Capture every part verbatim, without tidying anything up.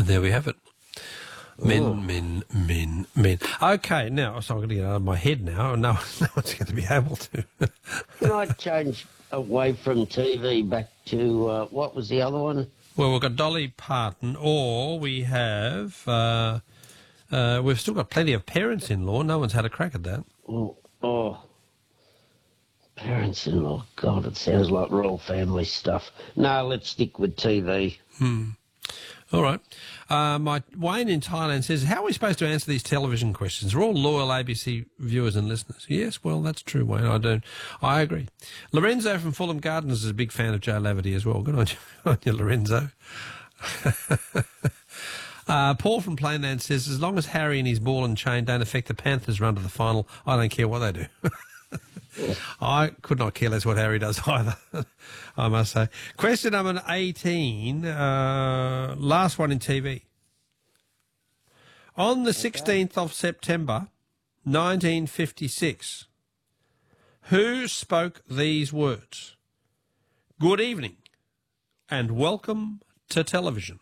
And there we have it. Men, Oh. men, men, men. Okay, now, so I'm going to get out of my head now, and no, no one's going to be able to. Can I change away from T V back to, uh, what was the other one? Well, we've got Dolly Parton, or we have, uh, uh, we've still got plenty of parents-in-law. No one's had a crack at that. Oh, oh. Parents-in-law. God, it sounds like royal family stuff. No, let's stick with T V. Hmm. All right. Uh, my Wayne in Thailand says, how are we supposed to answer these television questions? We're all loyal A B C viewers and listeners. Yes, well, that's true, Wayne. I don't. I agree. Lorenzo from Fulham Gardens is a big fan of Joe Laverty as well. Good on you, on you Lorenzo. uh, Paul from Plainland says, as long as Harry and his ball and chain don't affect the Panthers' run to the final, I don't care what they do. I could not care less what Harry does either, I must say. Question number eighteen, uh, last one in T V. On the sixteenth of September, nineteen fifty-six, who spoke these words? Good evening and welcome to television.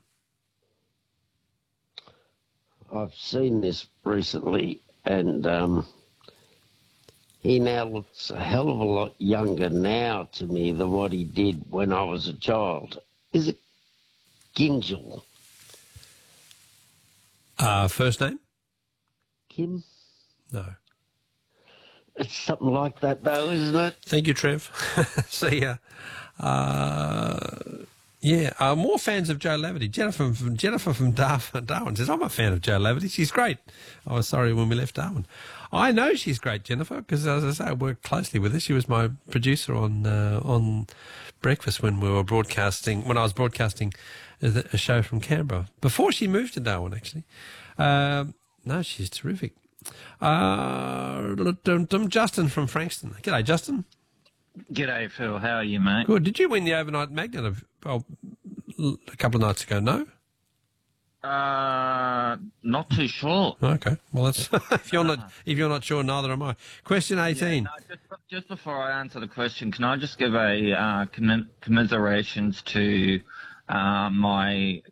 I've seen this recently, and um, he now looks a hell of a lot younger now to me than what he did when I was a child. Is it Gingell? Uh, first name? Kim? No. It's something like that, though, isn't it? Thank you, Trev. See ya. Uh, yeah, uh, more fans of Joe Laverty. Jennifer from, Jennifer from Dar- Darwin says, I'm a fan of Joe Laverty. She's great. I was sorry when we left Darwin. I know she's great, Jennifer, because, as I say, I worked closely with her. She was my producer on uh, on Breakfast when we were broadcasting, when I was broadcasting a, a show from Canberra, before she moved to Darwin, actually. Uh, no, she's terrific. Uh, Justin from Frankston. G'day, Justin. G'day, Phil. How are you, mate? Good. Did you win the overnight magnet of, oh, a couple of nights ago? No? Uh, not too sure. Okay. Well, that's if you're not if you're not sure, neither am I. Question eighteen. Yeah, no, just, just before I answer the question, can I just give a uh, commi- commiserations to uh, my